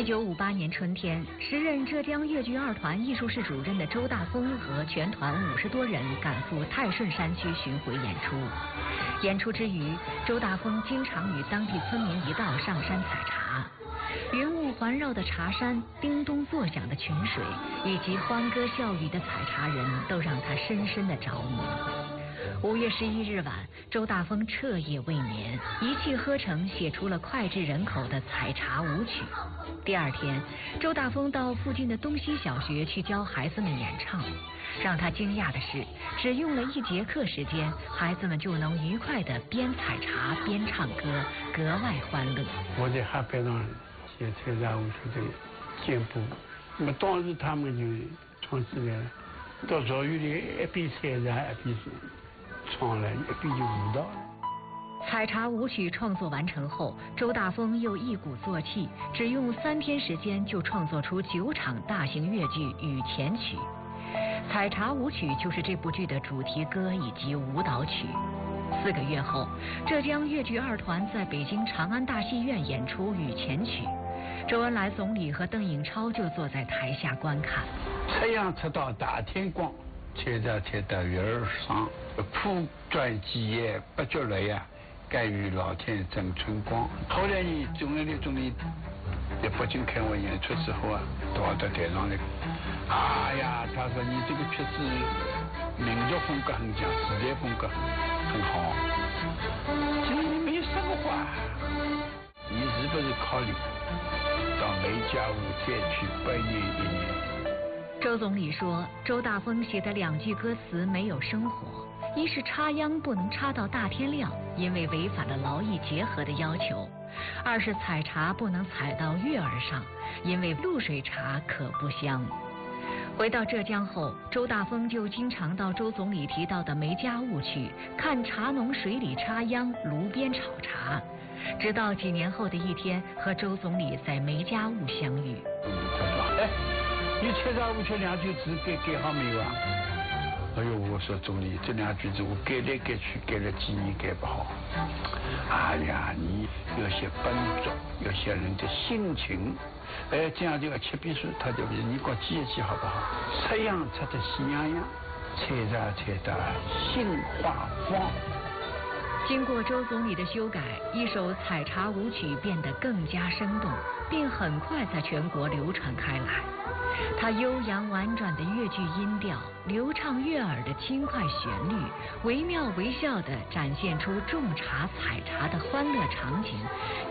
1958年春天，时任浙江粤剧二团艺术室主任的周大丰和全团50多人赶赴泰顺山区巡回演出。演出之余，周大丰经常与当地村民一道上山采茶。云雾环绕的茶山、叮咚作响的泉水，以及欢歌笑语的采茶人，都让他深深的着迷。5月11日晚，周大丰彻夜未眠，一气呵成写出了脍炙人口的《采茶舞曲》。第二天，周大丰到附近的东西小学去教孩子们演唱。让他惊讶的是，只用了1节课时间，孩子们就能愉快地边采茶边唱歌，格外欢乐。 我在海边上写采茶舞曲的简谱，那么当时他们就创起来了，到赵玉里一边采茶一边唱了，一边就舞蹈了。 采茶舞曲创作完成后，周大丰又一鼓作气，只用3天时间就创作出9场大型粤剧《雨前曲》。采茶舞曲就是这部剧的主题歌以及舞蹈曲。4个月后，浙江粤剧二团在北京长安大戏院演出《雨前曲》，周恩来总理和邓颖超就坐在台下观看。 太阳出到大天光，采茶采到月儿上，铺转几夜不觉累呀，甘于老天赠春光。后来呢，周恩来总理在北京开完演出之后啊，到台上来，哎呀，他说你这个曲子民族风格很强，时代风格很好。这里没有什么话，你是不是考虑到梅家坞再去100年1年？ 周总理说，周大丰写的2句歌词没有生活，一是插秧不能插到大天亮，因为违反了劳逸结合的要求；二是采茶不能采到月儿上，因为露水茶可不香。回到浙江后，周大丰就经常到周总理提到的梅家坞去看茶农水里插秧，炉边炒茶。直到几年后的一天，和周总理在梅家坞相遇。 哎，你采茶舞曲2句字改好没有啊？哎呦，我说总理，这2句字我改来改去改了几年改不好。哎呀，你有些笨拙，有些人的心情，哎，这样就要切笔书，他就你给我记一记好不好？出洋出的喜洋洋，采茶采到心花放。 经过周总理的修改，一首采茶舞曲变得更加生动，并很快在全国流传开来。它悠扬婉转的粤剧音调，流畅悦耳的轻快旋律，惟妙惟肖地展现出种茶采茶的欢乐场景。